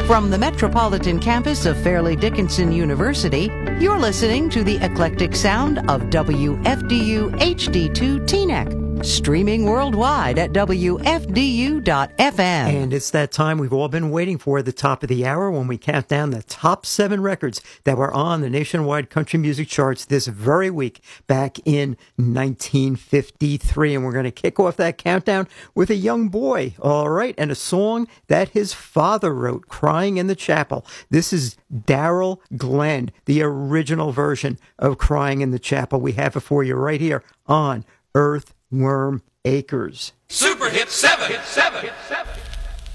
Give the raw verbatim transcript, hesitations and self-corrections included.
From the metropolitan campus of Fairleigh Dickinson University, you're listening to the eclectic sound of W F D U H D two Teaneck, streaming worldwide at W F D U dot F M. And it's that time we've all been waiting for, the top of the hour, when we count down the top seven records that were on the nationwide country music charts this very week back in nineteen fifty-three. And we're going to kick off that countdown with a young boy, all right, and a song that his father wrote, Crying in the Chapel. This is Darrell Glenn, the original version of Crying in the Chapel. We have it for you right here on Earthworm Acres. Super Hit seven. Hit seven. Hit seven.